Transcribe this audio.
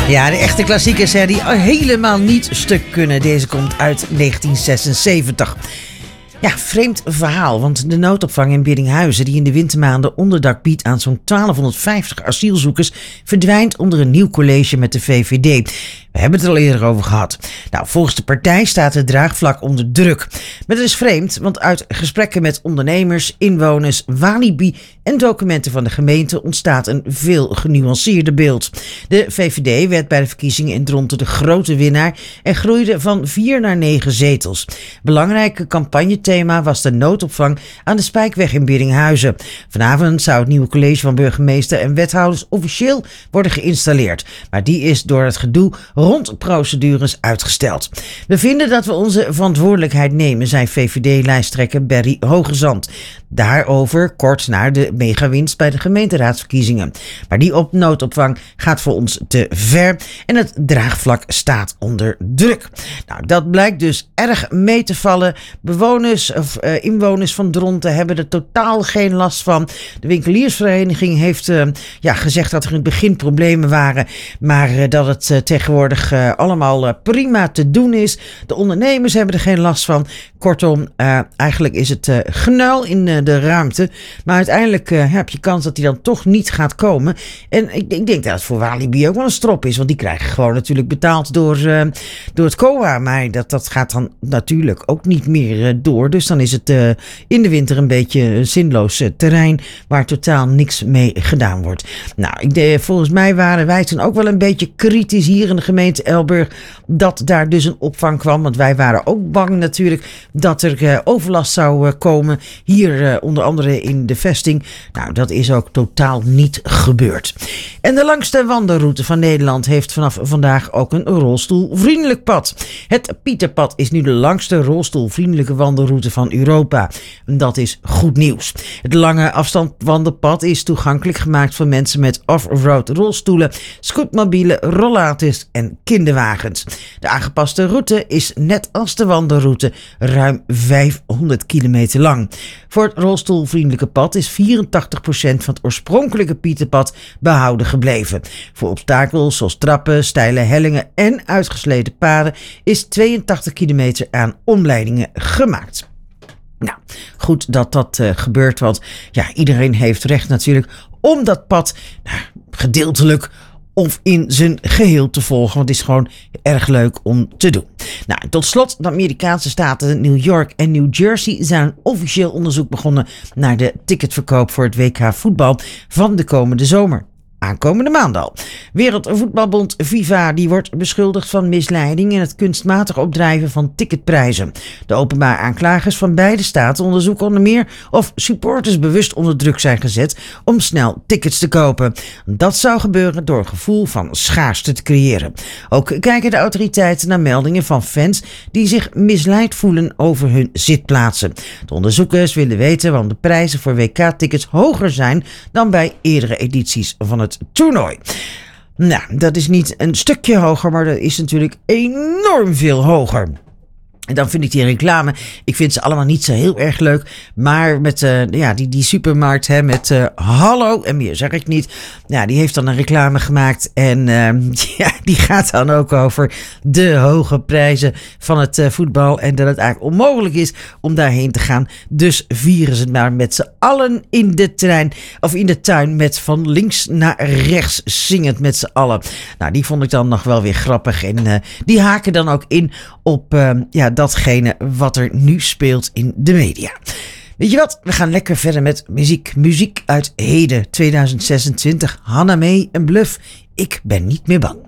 Ja, de echte klassiekers die helemaal niet stuk kunnen. Deze komt uit 1976. Ja, vreemd verhaal, want de noodopvang in Biddinghuizen, die in de wintermaanden onderdak biedt aan zo'n 1250 asielzoekers, verdwijnt onder een nieuw college met de VVD. We hebben het er al eerder over gehad. Nou, volgens de partij staat het draagvlak onder druk. Maar dat is vreemd, want uit gesprekken met ondernemers, inwoners, Walibi en documenten van de gemeente ontstaat een veel genuanceerder beeld. De VVD werd bij de verkiezingen in Dronten de grote winnaar en groeide van 4 naar 9 zetels. Belangrijke campagnethema was de noodopvang aan de Spijkweg in Biddinghuizen. Vanavond zou het nieuwe college van burgemeester en wethouders officieel worden geïnstalleerd. Maar die is door het gedoe rond procedures uitgesteld. We vinden dat we onze verantwoordelijkheid nemen, zei VVD-lijsttrekker Berry Hogezand. Daarover kort na de megawinst bij de gemeenteraadsverkiezingen. Maar die noodopvang gaat voor ons te ver en het draagvlak staat onder druk. Nou, dat blijkt dus erg mee te vallen. Bewoners of inwoners van Dronten hebben er totaal geen last van. De winkeliersvereniging heeft gezegd dat er in het begin problemen waren, maar dat het tegenwoordig allemaal prima te doen is. De ondernemers hebben er geen last van. Kortom, eigenlijk is het genuil in de ruimte. Maar uiteindelijk heb je kans dat die dan toch niet gaat komen. En ik denk dat het voor Walibi ook wel een strop is. Want die krijgen gewoon natuurlijk betaald door het COA. Maar dat gaat dan natuurlijk ook niet meer door. Dus dan is het in de winter een beetje een zinloos terrein waar totaal niks mee gedaan wordt. Nou, volgens mij waren wij toen ook wel een beetje kritisch hier in de gemeente Elburg dat daar dus een opvang kwam. Want wij waren ook bang natuurlijk dat er overlast zou komen. Hier onder andere in de vesting. Nou, dat is ook totaal niet gebeurd. En de langste wandelroute van Nederland heeft vanaf vandaag ook een rolstoelvriendelijk pad. Het Pieterpad is nu de langste rolstoelvriendelijke wandelroute van Europa. En dat is goed nieuws. Het lange afstandwandelpad is toegankelijk gemaakt voor mensen met off-road rolstoelen, scootmobielen, rollators en kinderwagens. De aangepaste route is net als de wandelroute ruim 500 kilometer lang. Voor het rolstoelvriendelijke pad is 84% van het oorspronkelijke Pieterpad behouden gebleven. Voor obstakels zoals trappen, steile hellingen en uitgesleten paden is 82 kilometer aan omleidingen gemaakt. Nou, goed dat dat gebeurt, want ja, iedereen heeft recht natuurlijk om dat pad gedeeltelijk of in zijn geheel te volgen, want het is gewoon erg leuk om te doen. Nou, tot slot, de Amerikaanse staten New York en New Jersey zijn een officieel onderzoek begonnen naar de ticketverkoop voor het WK voetbal van de komende zomer. Aankomende maand al. Wereldvoetbalbond FIFA die wordt beschuldigd van misleiding en het kunstmatig opdrijven van ticketprijzen. De openbaar aanklagers van beide staten onderzoeken onder meer of supporters bewust onder druk zijn gezet om snel tickets te kopen. Dat zou gebeuren door een gevoel van schaarste te creëren. Ook kijken de autoriteiten naar meldingen van fans die zich misleid voelen over hun zitplaatsen. De onderzoekers willen weten waarom de prijzen voor WK-tickets hoger zijn dan bij eerdere edities van het toernooi. Nou, dat is niet een stukje hoger, maar dat is natuurlijk enorm veel hoger. En dan vind ik die reclame, ik vind ze allemaal niet zo heel erg leuk. Maar met die supermarkt met hallo en meer zeg ik niet. Ja, die heeft dan een reclame gemaakt. En die gaat dan ook over de hoge prijzen van het voetbal. En dat het eigenlijk onmogelijk is om daarheen te gaan. Dus vieren ze het maar met z'n allen in de trein. Of in de tuin met van links naar rechts zingend met z'n allen. Nou, die vond ik dan nog wel weer grappig. En die haken dan ook in op datgene wat er nu speelt in de media. Weet je wat? We gaan lekker verder met muziek. Muziek uit heden 2026. Hannah May en Bluff. Ik ben niet meer bang.